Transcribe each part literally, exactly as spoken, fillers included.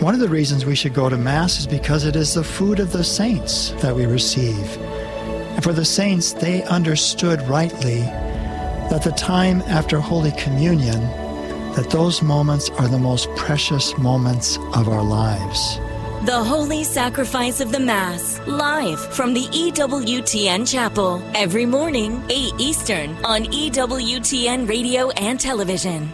One of the reasons we should go to Mass is because it is the food of the saints that we receive. And for the saints, they understood rightly that the time after Holy Communion, that those moments are the most precious moments of our lives. The Holy Sacrifice of the Mass, live from the E W T N Chapel, every morning, eight Eastern, on E W T N Radio and Television.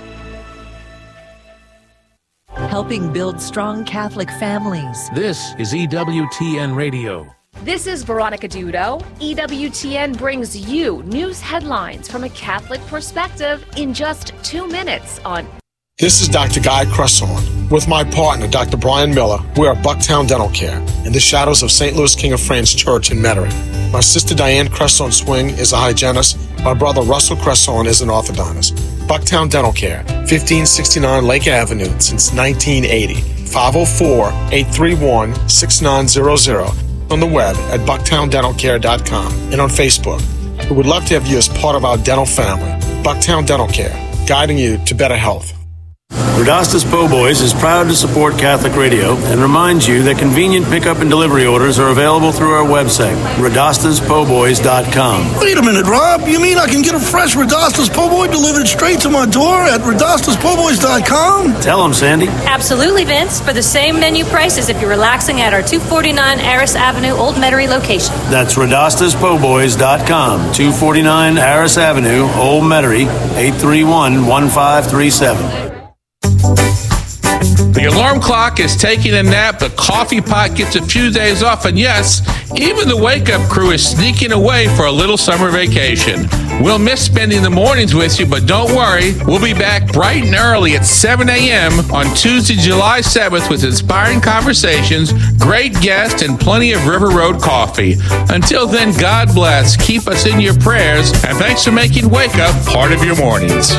Helping build strong Catholic families. This is E W T N Radio. This is Veronica Dudo. E W T N brings you news headlines from a Catholic perspective in just two minutes on... This is Doctor Guy Cresson. With my partner, Doctor Brian Miller, we are Bucktown Dental Care in the shadows of Saint Louis King of France Church in Metairie. My sister Diane Cresson Swing is a hygienist. My brother Russell Cresson is an orthodontist. Bucktown Dental Care, fifteen sixty-nine Lake Avenue since nineteen eighty. five oh four, eight three one, six nine zero zero. On the web at bucktown dental care dot com and on Facebook. We would love to have you as part of our dental family. Bucktown Dental Care, guiding you to better health. Rodastus Po' Boys is proud to support Catholic Radio and reminds you that convenient pickup and delivery orders are available through our website, rodastus po boys dot com. Wait a minute, Rob. You mean I can get a fresh Rodastus Po' Boy delivered straight to my door at rodastus po boys dot com? Tell them, Sandy. Absolutely, Vince. For the same menu prices if you're relaxing at our two forty-nine Aris Avenue, Old Metairie location. That's rodastus po boys dot com, two forty-nine Aris Avenue, Old Metairie, eight three one, one five three seven. The alarm clock is taking a nap, the coffee pot gets a few days off, and yes, even the wake-up crew is sneaking away for a little summer vacation. We'll miss spending the mornings with you, but don't worry, we'll be back bright and early at seven a.m. on Tuesday, July seventh with inspiring conversations, great guests, and plenty of River Road coffee. Until then, God bless, keep us in your prayers, and thanks for making Wake Up part of your mornings.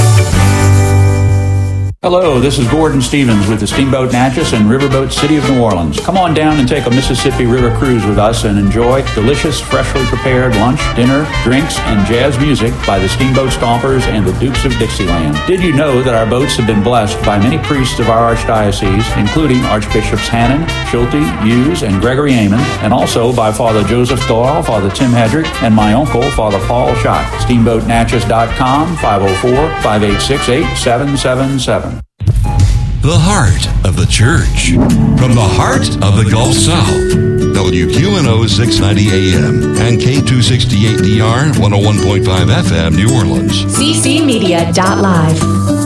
Hello, this is Gordon Stevens with the Steamboat Natchez and Riverboat City of New Orleans. Come on down and take a Mississippi River cruise with us and enjoy delicious, freshly prepared lunch, dinner, drinks, and jazz music by the Steamboat Stompers and the Dukes of Dixieland. Did you know that our boats have been blessed by many priests of our archdiocese, including Archbishops Hannon, Schulte, Hughes, and Gregory Amon, and also by Father Joseph Doyle, Father Tim Hedrick, and my uncle, Father Paul Schott. steamboat natchez dot com, five oh four, five eight six, eight seven seven seven. The heart of the church. From the heart of the Gulf South. W Q N O six ninety A M and K two sixty-eight D R one oh one point five F M New Orleans. c c media dot live.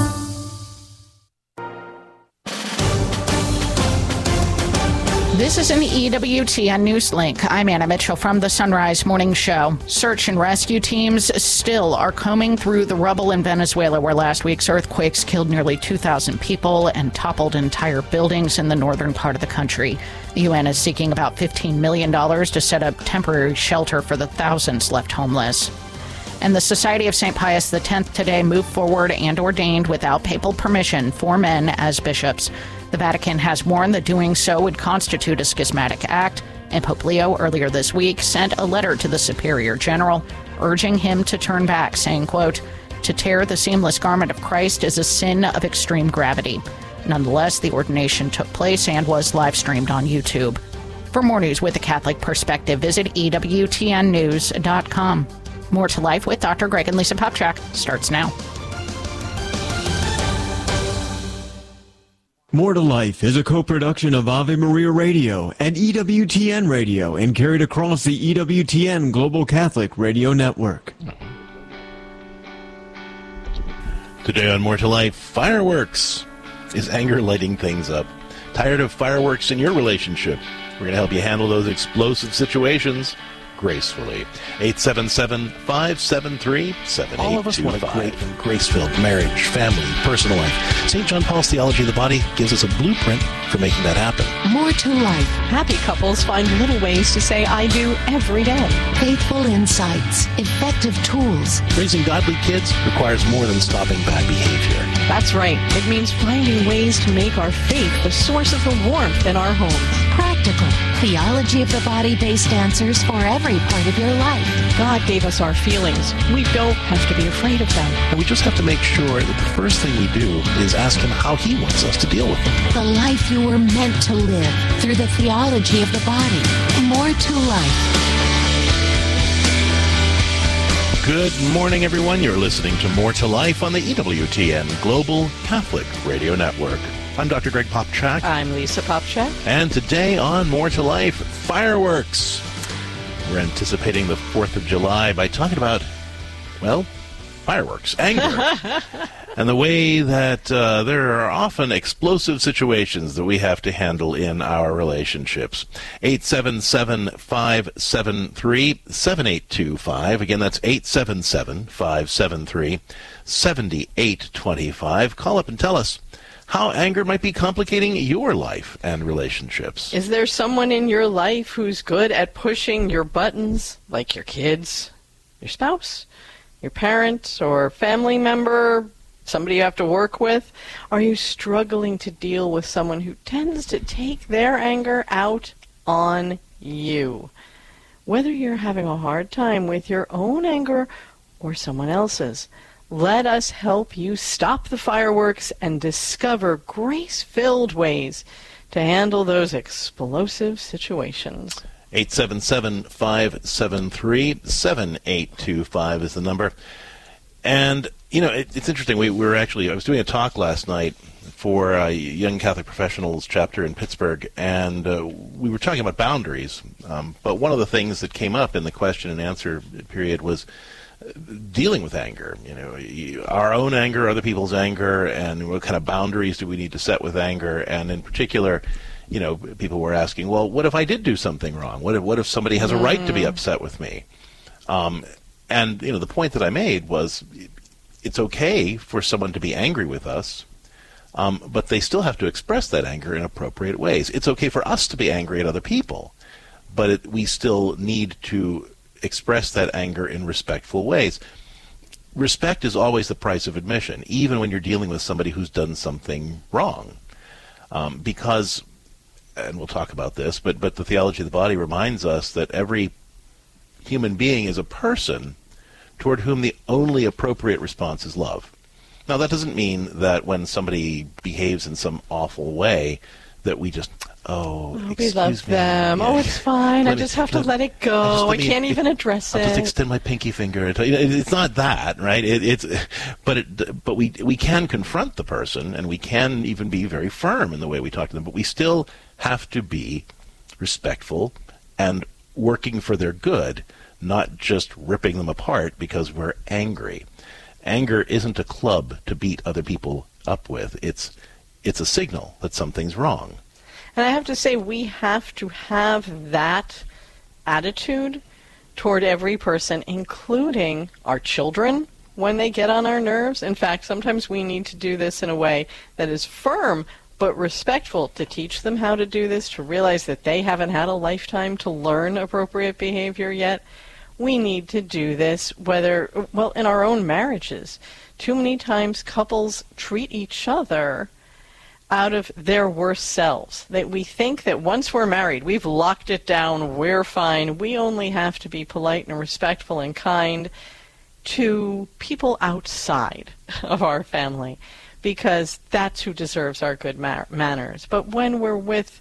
This is an E W T N Newslink. I'm Anna Mitchell from the Sunrise Morning Show. Search and rescue teams still are combing through the rubble in Venezuela, where last week's earthquakes killed nearly two thousand people and toppled entire buildings in the northern part of the country. The U N is seeking about fifteen million dollars to set up temporary shelter for the thousands left homeless. And the Society of Saint Pius the tenth today moved forward and ordained without papal permission four men as bishops. The Vatican has warned that doing so would constitute a schismatic act, and Pope Leo earlier this week sent a letter to the Superior General urging him to turn back, saying, quote, "To tear the seamless garment of Christ is a sin of extreme gravity." Nonetheless, the ordination took place and was live streamed on YouTube. For more news with a Catholic perspective, visit E W T N news dot com. More to Life with Doctor Greg and Lisa Popchak starts now. More to Life is a co-production of Ave Maria Radio and E W T N Radio and carried across the E W T N Global Catholic Radio Network. Today on More to Life, fireworks. Is anger lighting things up? Tired of fireworks in your relationship? We're going to help you handle those explosive situations gracefully. eight seven seven, five seven three, seven eight two five. All of us want a great and grace-filled marriage, family, personal life. Saint John Paul's Theology of the Body gives us a blueprint for making that happen. More to life. Happy couples find little ways to say I do every day. Faithful insights, effective tools. Raising godly kids requires more than stopping bad behavior. That's right. It means finding ways to make our faith the source of the warmth in our home. Practical, theology of the body-based answers for every part of your life. God gave us our feelings. We don't have to be afraid of them. And we just have to make sure that the first thing we do is ask him how he wants us to deal with them. The life you were meant to live through the theology of the body. More to life. Good morning, everyone. You're listening to More to Life on the E W T N Global Catholic Radio Network. I'm Doctor Greg Popchak. I'm Lisa Popchak. And today on More to Life, fireworks. We're anticipating the fourth of July by talking about, well, fireworks, anger, and the way that uh, there are often explosive situations that we have to handle in our relationships. eight seven seven, five seven three, seven eight two five. Again, that's eight seven seven, five seven three, seven eight two five. Call up and tell us how anger might be complicating your life and relationships. Is there someone in your life who's good at pushing your buttons, like your kids, your spouse, your parent or family member, somebody you have to work with? Are you struggling to deal with someone who tends to take their anger out on you? Whether you're having a hard time with your own anger or someone else's, let us help you stop the fireworks and discover grace-filled ways to handle those explosive situations. eight seven seven, five seven three, seven eight two five is the number. And, you know, it, it's interesting. We, we were actually, I was doing a talk last night for a Young Catholic Professionals chapter in Pittsburgh, and uh, we were talking about boundaries. Um, but one of the things that came up in the question and answer period was dealing with anger. You know, our own anger, other people's anger, and what kind of boundaries do we need to set with anger? And in particular, you know, people were asking, well, what if I did do something wrong? What if, what if somebody has a right to be upset with me? Um, and, you know, the point that I made was it's okay for someone to be angry with us, um, but they still have to express that anger in appropriate ways. It's okay for us to be angry at other people, but it, we still need to express that anger in respectful ways. Respect is always the price of admission, even when you're dealing with somebody who's done something wrong. Um, because, and we'll talk about this, but, but the theology of the body reminds us that every human being is a person toward whom the only appropriate response is love. Now, that doesn't mean that when somebody behaves in some awful way that we just, oh, oh excuse we love me. them. Yeah. Oh, it's fine. Let I me, just have to let, let it go. I, I, me, can't even address I'll it. I'll just extend my pinky finger. It's not that, right? It, it's, but it, but we we can confront the person, and we can even be very firm in the way we talk to them. But we still have to be respectful and working for their good, not just ripping them apart because we're angry. Anger isn't a club to beat other people up with. It's it's a signal that something's wrong. And I have to say, we have to have that attitude toward every person, including our children, when they get on our nerves. In fact, sometimes we need to do this in a way that is firm but respectful, to teach them how to do this, to realize that they haven't had a lifetime to learn appropriate behavior yet. We need to do this, whether, well, in our own marriages. Too many times couples treat each other out of their worst selves. That we think that once we're married, we've locked it down, we're fine. We only have to be polite and respectful and kind to people outside of our family, because that's who deserves our good ma- manners. But when we're with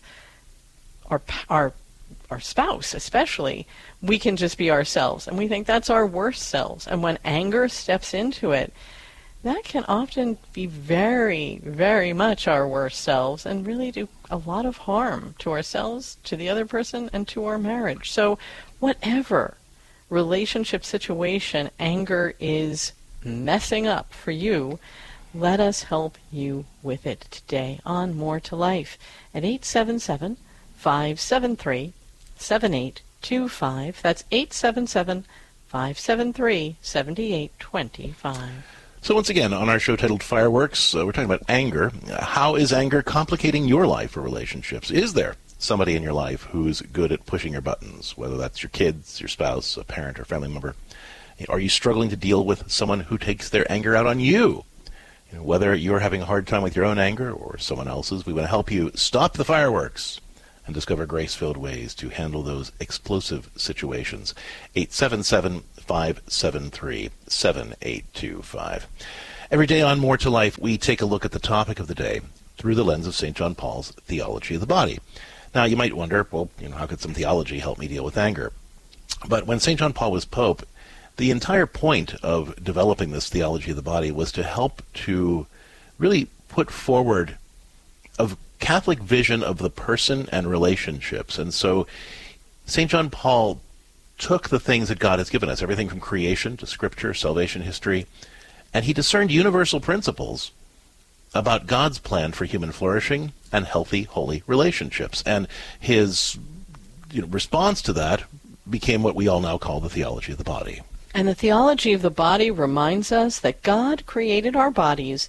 our our our spouse, especially, we can just be ourselves, and we think that's our worst selves. And when anger steps into it, that can often be very, very much our worst selves and really do a lot of harm to ourselves, to the other person, and to our marriage. So whatever relationship situation anger is messing up for you, let us help you with it today on More to Life at eight seven seven, five seven three, seven eight two five. That's eight seven seven, five seven three, seven eight two five. So once again, on our show titled Fireworks, uh, we're talking about anger. Uh, how is anger complicating your life or relationships? Is there somebody in your life who's good at pushing your buttons, whether that's your kids, your spouse, a parent, or family member? Are you struggling to deal with someone who takes their anger out on you? You know, whether you're having a hard time with your own anger or someone else's, we want to help you stop the fireworks and discover grace-filled ways to handle those explosive situations. eight seven seven, five seven three, seven eight two five. Every day on More to Life, we take a look at the topic of the day through the lens of Saint John Paul's Theology of the Body. Now, you might wonder, well, you know, how could some theology help me deal with anger? But when Saint John Paul was Pope, the entire point of developing this theology of the body was to help to really put forward a Catholic vision of the person and relationships. And so Saint John Paul took the things that God has given us, everything from creation to scripture, salvation history, and he discerned universal principles about God's plan for human flourishing and healthy, holy relationships. And his you know, response to that became what we all now call the theology of the body. And the theology of the body reminds us that God created our bodies,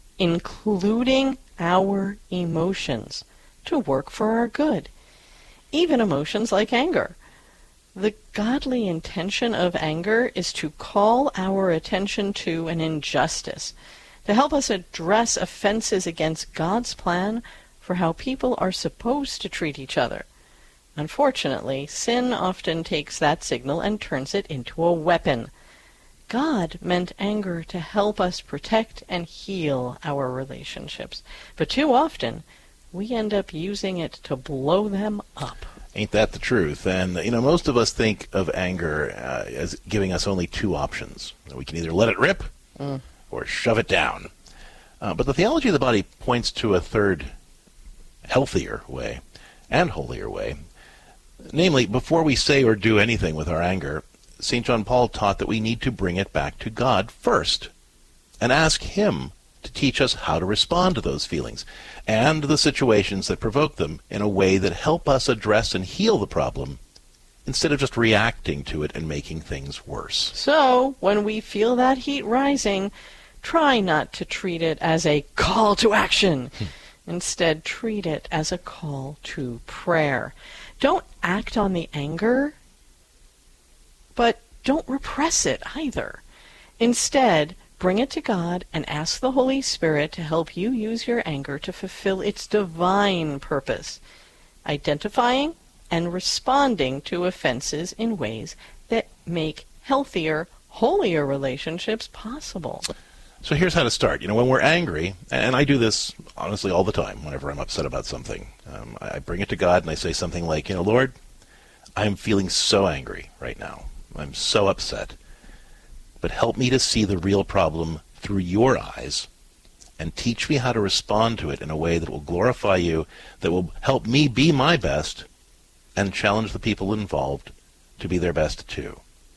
including our emotions, to work for our good, even emotions like anger. The godly intention of anger is to call our attention to an injustice, to help us address offenses against God's plan for how people are supposed to treat each other. Unfortunately, sin often takes that signal and turns it into a weapon. God meant anger to help us protect and heal our relationships. But too often, we end up using it to blow them up. Ain't that the truth? And, you know, most of us think of anger uh, as giving us only two options. We can either let it rip mm. or shove it down. Uh, but the theology of the body points to a third, healthier way and holier way. Namely, before we say or do anything with our anger, Saint John Paul taught that we need to bring it back to God first and ask him to teach us how to respond to those feelings and the situations that provoke them in a way that help us address and heal the problem instead of just reacting to it and making things worse. So, when we feel that heat rising, try not to treat it as a call to action. Instead, treat it as a call to prayer. Don't act on the anger, but don't repress it either. Instead, bring it to God and ask the Holy Spirit to help you use your anger to fulfill its divine purpose, identifying and responding to offenses in ways that make healthier, holier relationships possible. So here's how to start. You know, when we're angry, and I do this honestly all the time whenever I'm upset about something, um, I bring it to God and I say something like, you know, Lord, I'm feeling so angry right now. I'm so upset. But help me to see the real problem through your eyes and teach me how to respond to it in a way that will glorify you, that will help me be my best and challenge the people involved to be their best too.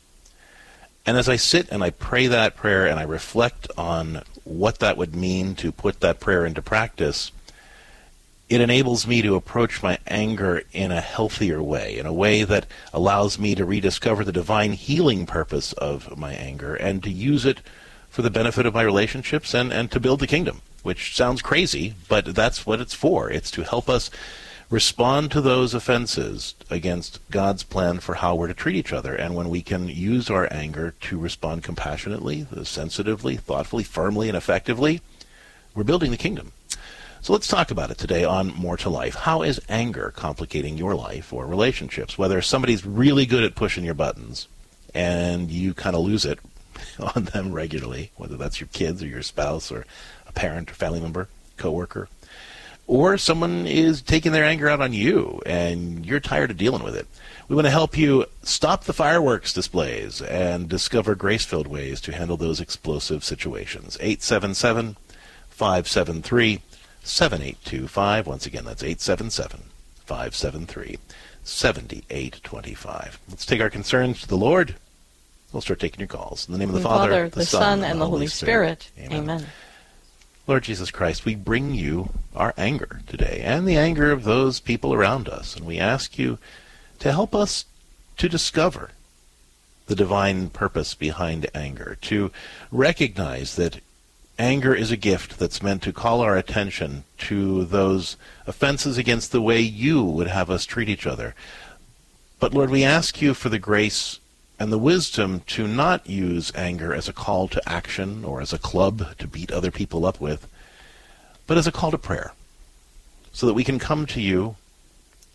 And as I sit and I pray that prayer and I reflect on what that would mean to put that prayer into practice, it enables me to approach my anger in a healthier way, in a way that allows me to rediscover the divine healing purpose of my anger and to use it for the benefit of my relationships and, and to build the kingdom, which sounds crazy, but that's what it's for. It's to help us respond to those offenses against God's plan for how we're to treat each other. And when we can use our anger to respond compassionately, sensitively, thoughtfully, firmly, and effectively, we're building the kingdom. So let's talk about it today on More to Life. How is anger complicating your life or relationships? Whether somebody's really good at pushing your buttons and you kind of lose it on them regularly, whether that's your kids or your spouse or a parent or family member, coworker, or someone is taking their anger out on you and you're tired of dealing with it. We want to help you stop the fireworks displays and discover grace-filled ways to handle those explosive situations. eight seven seven, five seven three, seven eight two five. Once again, that's eight seven seven, five seven three, seven eight two five. Let's take our concerns to the Lord. We'll start taking your calls. In the name of the, the Father, Father, the, the Son, Son, and, and the Holy Spirit. Spirit. Amen. Amen. Lord Jesus Christ, we bring you our anger today and the anger of those people around us, and we ask you to help us to discover the divine purpose behind anger, to recognize that anger is a gift that's meant to call our attention to those offenses against the way you would have us treat each other. But Lord, we ask you for the grace and the wisdom to not use anger as a call to action or as a club to beat other people up with, but as a call to prayer, so that we can come to you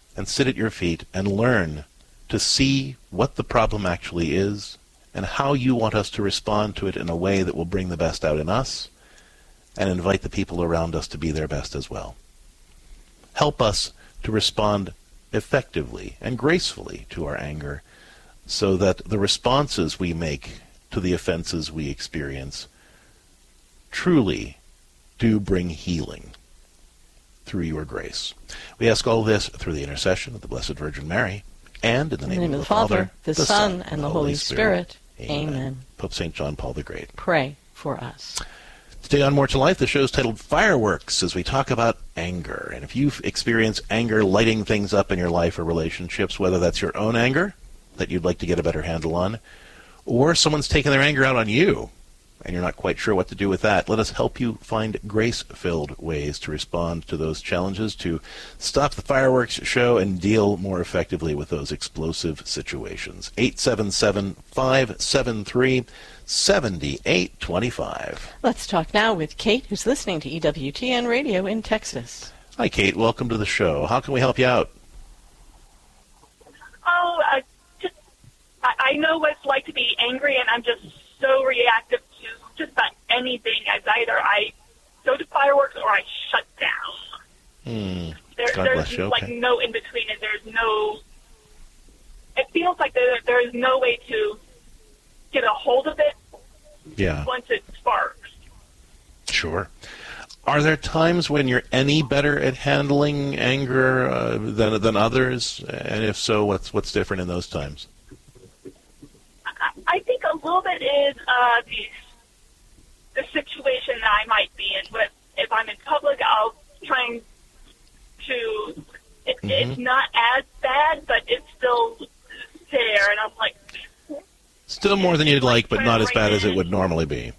and sit at your feet and learn to see what the problem actually is and how you want us to respond to it in a way that will bring the best out in us and invite the people around us to be their best as well. Help us to respond effectively and gracefully to our anger so that the responses we make to the offenses we experience truly do bring healing through your grace. We ask all this through the intercession of the Blessed Virgin Mary, and in the, in name, the name of the Father, Father the, the Son, and the Holy Spirit. Spirit. Amen. Amen. Pope Saint John Paul the Great. Pray for us. Today on More to Life, the show is titled Fireworks, as we talk about anger. And if you've experienced anger lighting things up in your life or relationships, whether that's your own anger that you'd like to get a better handle on, or someone's taking their anger out on you, and you're not quite sure what to do with that, let us help you find grace-filled ways to respond to those challenges, to stop the fireworks show and deal more effectively with those explosive situations. eight seven seven, five seven three, seven eight two five. Let's talk now with Kate, who's listening to E W T N Radio in Texas. Hi, Kate. Welcome to the show. How can we help you out? Oh, uh, just I, I know what it's like to be angry, and I'm just so reactive to just about anything, as either I go to fireworks or I shut down. Hmm. There, God there's bless you. like Okay. no in between, and there's no. It feels like there there is no way to get a hold of it. Yeah. Once it sparks. Sure. Are there times when you're any better at handling anger uh, than than others? And if so, what's what's different in those times? I, I think a little bit is uh, the the situation that I might be in. But if I'm in public, I'll try to. It, Mm-hmm. It's not as bad, but it's still there, and I'm like. Still more than you'd like, but not as bad as it would normally be.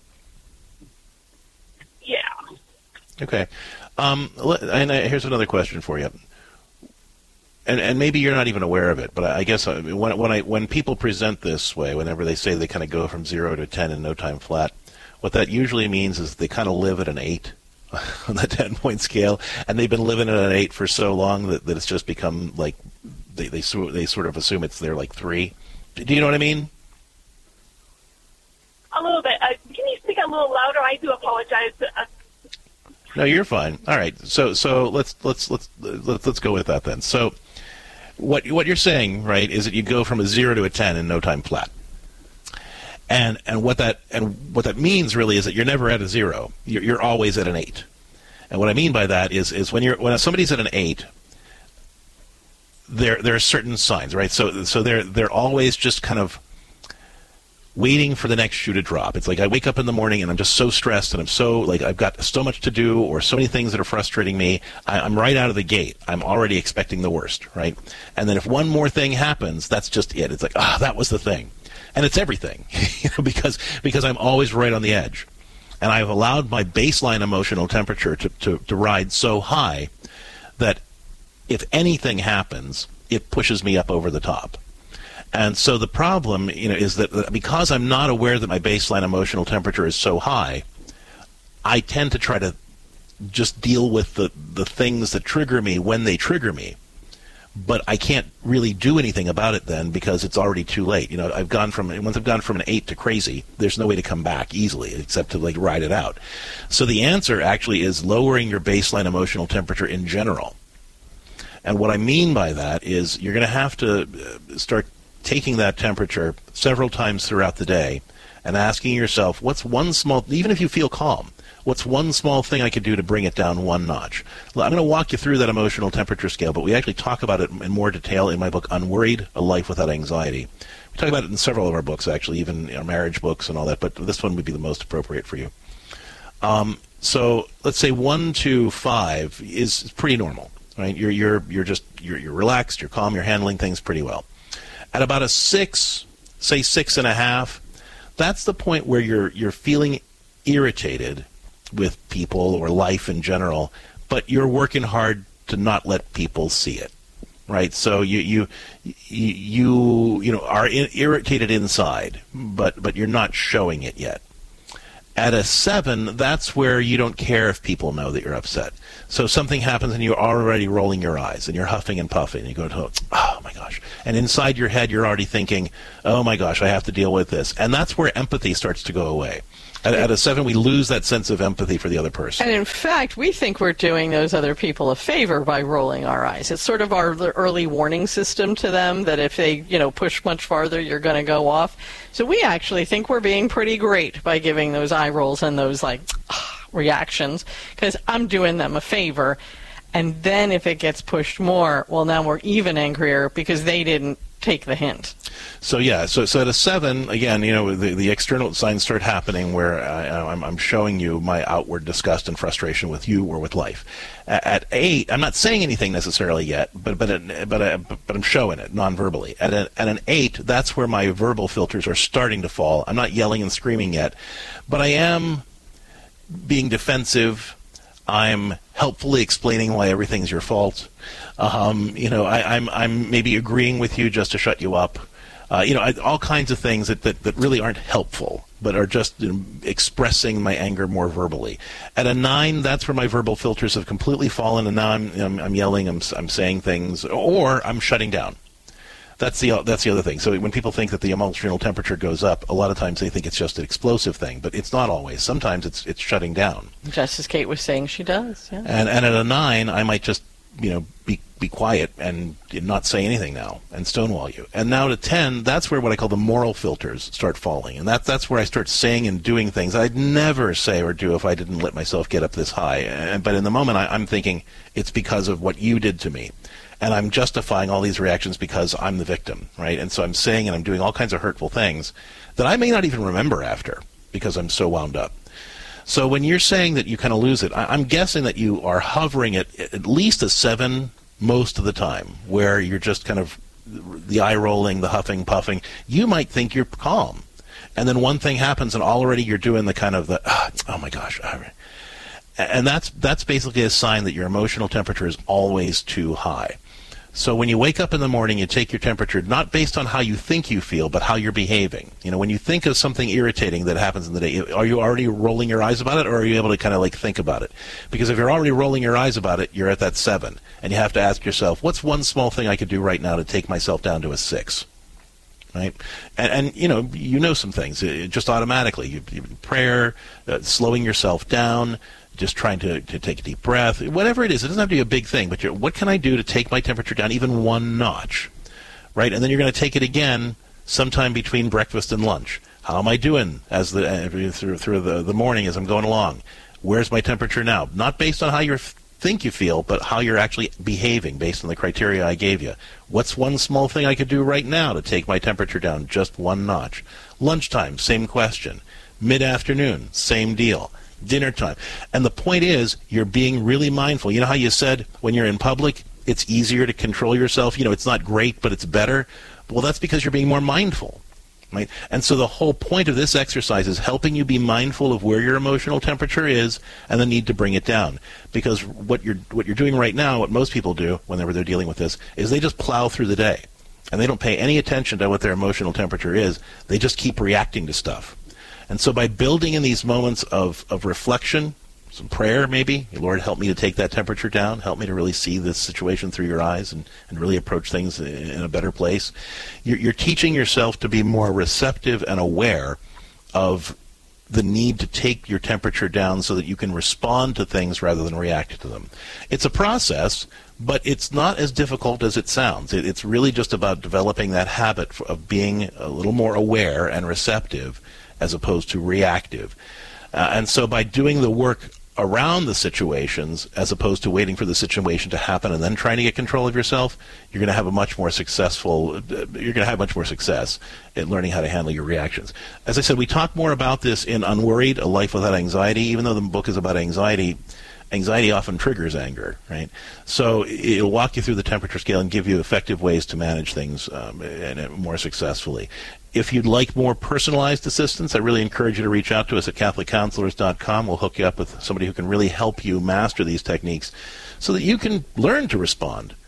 Yeah. Okay. Um, let- and uh, here's another question for you. And, and maybe you're not even aware of it, but I I guess uh, when when I when people present this way, whenever they say they kind of go from zero to ten in no time flat, what that usually means is they kind of live at an eight on the ten-point scale, and they've been living at an eight for so long that, that it's just become like they they, sort- they sort of assume it's they're like three. Do you know what I mean? A little bit. Uh, can you speak a little louder? I do apologize. Uh, No, you're fine. All right. So so let's let's let's let's let's go with that then. So what what you're saying, right, is that you go from a zero to a ten in no time flat. And and what that and what that means really is that you're never at a zero. You're you're always at an eight. And what I mean by that is is when you're when somebody's at an eight, there there are certain signs, right? So so they're they're always just kind of waiting for the next shoe to drop. It's like I wake up in the morning and I'm just so stressed and I'm so, like, I've got so much to do or so many things that are frustrating me. I, I'm right out of the gate. I'm already expecting the worst, right? And then if one more thing happens, that's just it. It's like, ah, that was the thing. And it's everything, you know, because because I'm always right on the edge. And I've allowed my baseline emotional temperature to, to, to ride so high that if anything happens, it pushes me up over the top. And so the problem, you know, is that because I'm not aware that my baseline emotional temperature is so high, I tend to try to just deal with the, the things that trigger me when they trigger me. But I can't really do anything about it then because it's already too late. You know, I've gone from once I've gone from an eight to crazy, there's no way to come back easily except to like ride it out. So the answer actually is lowering your baseline emotional temperature in general. And what I mean by that is you're going to have to start taking that temperature several times throughout the day and asking yourself, what's one small, even if you feel calm, what's one small thing I could do to bring it down one notch? I'm going to walk you through that emotional temperature scale, but we actually talk about it in more detail in my book, Unworried, A Life Without Anxiety. We talk about it in several of our books, actually, even our marriage books and all that, but this one would be the most appropriate for you. Um, so let's say one to five is pretty normal, right? You're, you're, you're just, you're, you're relaxed, you're calm, you're handling things pretty well. At about a six, say six and a half, that's the point where you're you're feeling irritated with people or life in general, but you're working hard to not let people see it, right? So you you you you know are in, irritated inside, but but you're not showing it yet. At a seven, that's where you don't care if people know that you're upset. So something happens and you're already rolling your eyes and you're huffing and puffing and you go, to, oh my gosh. And inside your head, you're already thinking, oh my gosh, I have to deal with this. And that's where empathy starts to go away. At, at a seven, we lose that sense of empathy for the other person. And in fact, we think we're doing those other people a favor by rolling our eyes. It's sort of our early warning system to them that if they, you know, push much farther, you're going to go off. So we actually think we're being pretty great by giving those eye rolls and those, like, reactions, because I'm doing them a favor. And then if it gets pushed more, well, now we're even angrier because they didn't take the hint. So yeah, so so at a seven, again, you know, the, the external signs start happening where I, I'm, I'm showing you my outward disgust and frustration with you or with life. At, at eight, I'm not saying anything necessarily yet, but but it, but uh, but I'm showing it non-verbally. At, a, at an eight, that's where my verbal filters are starting to fall. I'm not yelling and screaming yet, but I am being defensive. I'm helpfully explaining why everything's your fault. Um, you know, I, I'm I'm maybe agreeing with you just to shut you up. Uh, you know, I, all kinds of things that, that, that really aren't helpful, but are just, you know, expressing my anger more verbally. At a nine, that's where my verbal filters have completely fallen, and now I'm I'm, I'm yelling, I'm I'm saying things, or I'm shutting down. That's the that's the other thing. So when people think that the emotional temperature goes up, a lot of times they think it's just an explosive thing, but it's not always. Sometimes it's it's shutting down. Just as Kate was saying, she does. Yeah. And and at a nine, I might just, you know, be be quiet and not say anything now and stonewall you. And now to ten, that's where what I call the moral filters start falling, and that that's where I start saying and doing things I'd never say or do if I didn't let myself get up this high. And, but in the moment, I, I'm thinking it's because of what you did to me. And I'm justifying all these reactions because I'm the victim, right? And so I'm saying and I'm doing all kinds of hurtful things that I may not even remember after because I'm so wound up. So when you're saying that you kind of lose it, I- I'm guessing that you are hovering at at least a seven most of the time, where you're just kind of the eye rolling, the huffing, puffing. You might think you're calm. And then one thing happens and already you're doing the kind of the, oh my gosh. And that's that's basically a sign that your emotional temperature is always too high. So when you wake up in the morning, you take your temperature not based on how you think you feel, but how you're behaving. You know, when you think of something irritating that happens in the day, are you already rolling your eyes about it, or are you able to kind of like think about it? Because if you're already rolling your eyes about it, you're at that seven. And you have to ask yourself, what's one small thing I could do right now to take myself down to a six? Right? And, and you know, you know some things, it, just automatically. You, you, prayer, uh, slowing yourself down, just trying to, to take a deep breath, whatever it is. It doesn't have to be a big thing, but you're, what can I do to take my temperature down even one notch, right? And then you're going to take it again sometime between breakfast and lunch. How am I doing as the uh, through, through the, the morning as I'm going along? Where's my temperature now? Not based on how you think you feel, but how you're actually behaving based on the criteria I gave you. What's one small thing I could do right now to take my temperature down just one notch? Lunchtime, same question. Mid-afternoon, same deal. Dinner time. And the point is, you're being really mindful. You know how you said when you're in public, it's easier to control yourself? You know, it's not great, but it's better. Well, that's because you're being more mindful, right? And so the whole point of this exercise is helping you be mindful of where your emotional temperature is and the need to bring it down. Because what you're what you're doing right now, what most people do whenever they're dealing with this, is they just plow through the day. And they don't pay any attention to what their emotional temperature is. They just keep reacting to stuff. And so by building in these moments of, of reflection, some prayer maybe, Lord, help me to take that temperature down, help me to really see this situation through your eyes and, and really approach things in a better place, you're, you're teaching yourself to be more receptive and aware of the need to take your temperature down so that you can respond to things rather than react to them. It's a process, but it's not as difficult as it sounds. It, it's really just about developing that habit of being a little more aware and receptive as opposed to reactive. Uh, and so by doing the work around the situations as opposed to waiting for the situation to happen and then trying to get control of yourself, you're going to have a much more successful, uh, you're going to have much more success in learning how to handle your reactions. As I said, we talk more about this in Unworried, A Life Without Anxiety. Even though the book is about anxiety, anxiety often triggers anger, right? So it'll walk you through the temperature scale and give you effective ways to manage things um, and, and more successfully. If you'd like more personalized assistance, I really encourage you to reach out to us at Catholic Counselors dot com. We'll hook you up with somebody who can really help you master these techniques so that you can learn to respond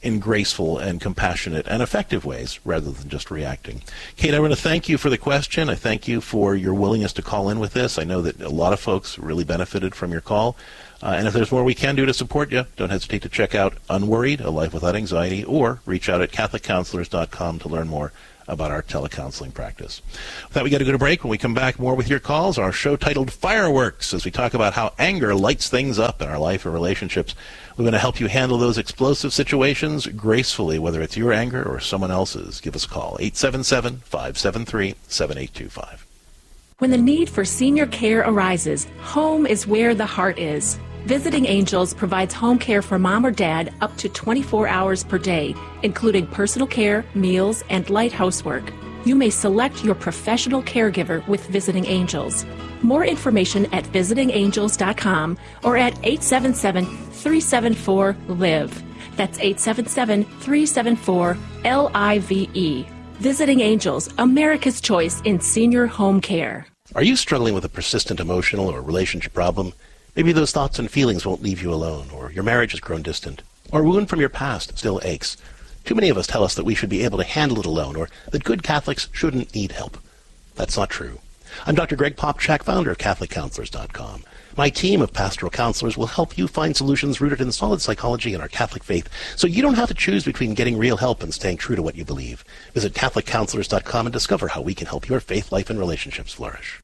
in graceful and compassionate and effective ways rather than just reacting. Kate, I want to thank you for the question. I thank you for your willingness to call in with this. I know that a lot of folks really benefited from your call. Uh, and if there's more we can do to support you, don't hesitate to check out Unworried, A Life Without Anxiety, or reach out at Catholic Counselors dot com to learn more about our telecounseling practice. With that, we got to go to break. When we come back, more with your calls. Our show titled Fireworks, as we talk about how anger lights things up in our life and relationships. We're going to help you handle those explosive situations gracefully, whether it's your anger or someone else's. Give us a call, eight seven seven, five seven three, seven eight two five. When the need for senior care arises, home is where the heart is. Visiting Angels provides home care for mom or dad up to twenty-four hours per day, including personal care, meals, and light housework. You may select your professional caregiver with Visiting Angels. More information at visiting angels dot com or at eight seven seven, three seven four, L I V E. That's eight seven seven, three seven four, L I V E. Visiting Angels, America's choice in senior home care. Are you struggling with a persistent emotional or relationship problem? Maybe those thoughts and feelings won't leave you alone, or your marriage has grown distant, or a wound from your past still aches. Too many of us tell us that we should be able to handle it alone, or that good Catholics shouldn't need help. That's not true. I'm Doctor Greg Popchak, founder of Catholic Counselors dot com. My team of pastoral counselors will help you find solutions rooted in solid psychology and our Catholic faith, so you don't have to choose between getting real help and staying true to what you believe. Visit Catholic Counselors dot com and discover how we can help your faith, life, and relationships flourish.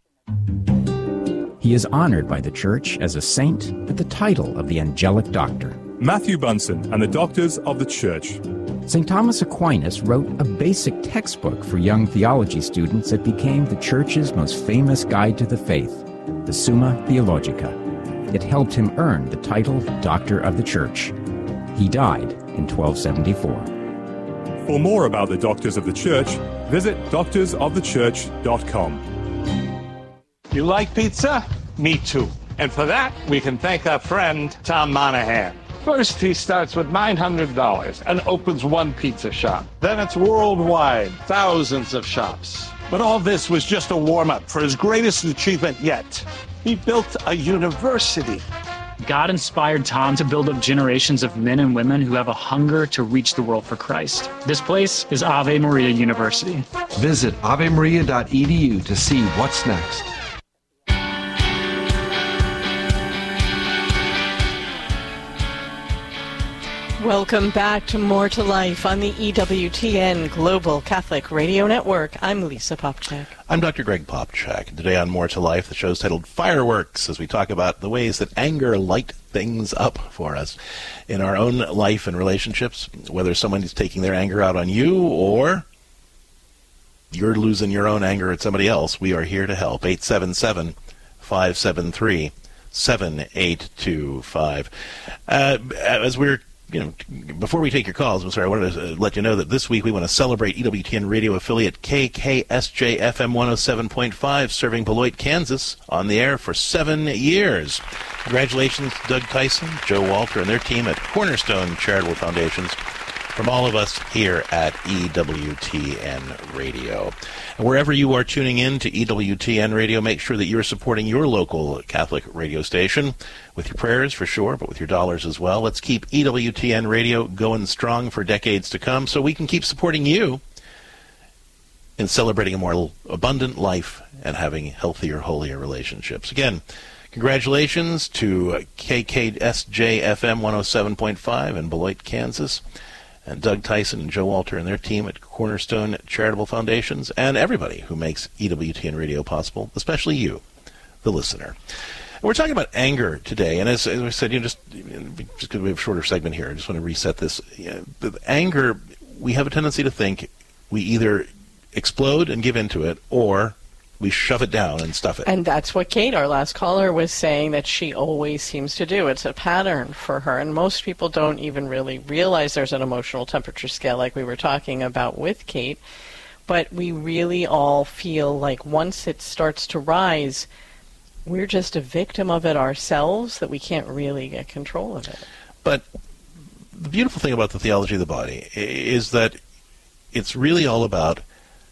He is honored by the Church as a saint with the title of the Angelic Doctor. Matthew Bunson and the Doctors of the Church. Saint Thomas Aquinas wrote a basic textbook for young theology students that became the Church's most famous guide to the faith, the Summa Theologica. It helped him earn the title Doctor of the Church. He died in twelve seventy-four. For more about the Doctors of the Church, visit doctors of the church dot com. You like pizza? Me too. And for that, we can thank our friend, Tom Monahan. First, he starts with nine hundred dollars and opens one pizza shop. Then it's worldwide, thousands of shops. But all this was just a warm-up for his greatest achievement yet. He built a university. God inspired Tom to build up generations of men and women who have a hunger to reach the world for Christ. This place is Ave Maria University. Visit ave maria dot e d u to see what's next. Welcome back to More to Life on the E W T N Global Catholic Radio Network. I'm Lisa Popchak. I'm Doctor Greg Popchak. Today on More to Life, the show's titled Fireworks, as we talk about the ways that anger light things up for us in our own life and relationships, whether someone is taking their anger out on you or you're losing your own anger at somebody else. We are here to help. eight seven seven, five seven three, seven eight two five. Uh, as we're You know, before we take your calls, I'm sorry, I wanted to uh, let you know that this week we want to celebrate E W T N radio affiliate K K S J F M one oh seven point five, serving Beloit, Kansas, on the air for seven years. Congratulations to Doug Tyson, Joe Walter, and their team at Cornerstone Charitable Foundations, from all of us here at E W T N Radio. And wherever you are tuning in to E W T N Radio, make sure that you're supporting your local Catholic radio station with your prayers, for sure, but with your dollars as well. Let's keep E W T N Radio going strong for decades to come so we can keep supporting you in celebrating a more abundant life and having healthier, holier relationships. Again, congratulations to K K S J F M one oh seven point five in Beloit, Kansas, and Doug Tyson and Joe Walter and their team at Cornerstone Charitable Foundations, and everybody who makes E W T N Radio possible, especially you, the listener. And we're talking about anger today, and as, as I said, you know, just just because we have a shorter segment here, I just want to reset this. You know, the anger, we have a tendency to think we either explode and give into it, or we shove it down and stuff it. And that's what Kate, our last caller, was saying that she always seems to do. It's a pattern for her, and most people don't even really realize there's an emotional temperature scale like we were talking about with Kate, but we really all feel like once it starts to rise, we're just a victim of it ourselves, that we can't really get control of it. But the beautiful thing about the theology of the body is that it's really all about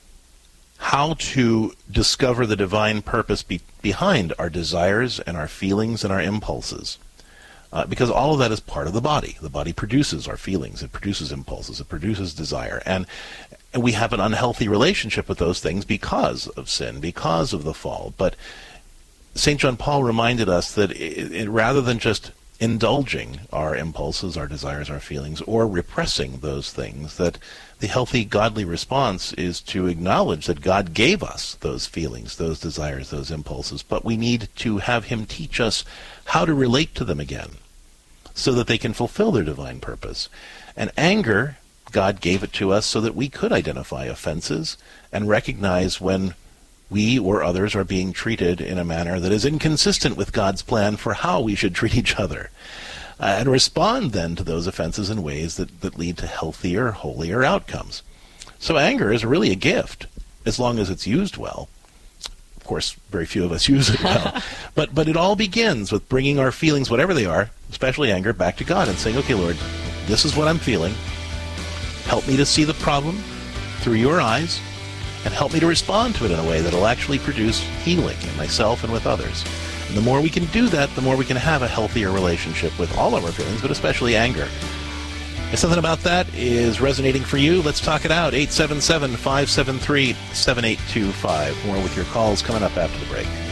how to discover the divine purpose be- behind our desires and our feelings and our impulses. Uh, because all of that is part of the body. The body produces our feelings, it produces impulses, it produces desire, and, and we have an unhealthy relationship with those things because of sin, because of the fall. But Saint John Paul reminded us that it, it, rather than just indulging our impulses, our desires, our feelings, or repressing those things, that the healthy, godly response is to acknowledge that God gave us those feelings, those desires, those impulses, but we need to have him teach us how to relate to them again so that they can fulfill their divine purpose. And anger, God gave it to us so that we could identify offenses and recognize when we or others are being treated in a manner that is inconsistent with God's plan for how we should treat each other. Uh, and respond then to those offenses in ways that, that lead to healthier, holier outcomes. So anger is really a gift, as long as it's used well. Of course, very few of us use it well. but but it all begins with bringing our feelings, whatever they are, especially anger, back to God and saying, okay, Lord, this is what I'm feeling. Help me to see the problem through your eyes, and help me to respond to it in a way that will actually produce healing in myself and with others. And the more we can do that, the more we can have a healthier relationship with all of our feelings, but especially anger. If something about that is resonating for you, let's talk it out. eight seven seven, five seven three, seven eight two five. More with your calls coming up after the break.